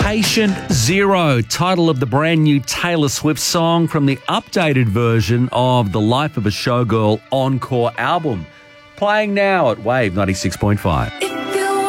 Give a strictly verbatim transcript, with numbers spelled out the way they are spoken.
Patient Zero, title of the brand new Taylor Swift song from the updated version of the Life of a Showgirl Encore album. Playing now at Wave ninety-six point five.